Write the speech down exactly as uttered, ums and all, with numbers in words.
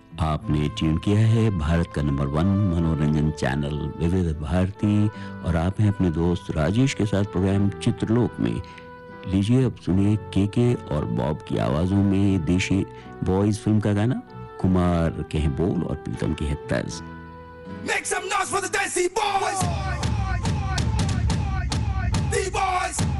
आपने ट्यून किया है भारत का नंबर वन मनोरंजन चैनल विविध भारती और आप हैं अपने दोस्त राजेश के साथ प्रोग्राम चित्रलोक में। लीजिए अब सुनिए के के और बॉब की आवाजों में देशी बॉयज फिल्म का गाना। कुमार के हैं बोल और प्रीतम की है तर्ज। Make some noise for the Desi Boys! The Boys!